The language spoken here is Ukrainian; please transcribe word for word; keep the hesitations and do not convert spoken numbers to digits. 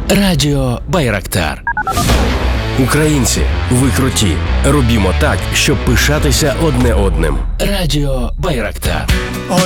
Радіо Байрактар. Українці, ви круті. Робімо так, щоб пишатися одне одним. Радіо Байрактар.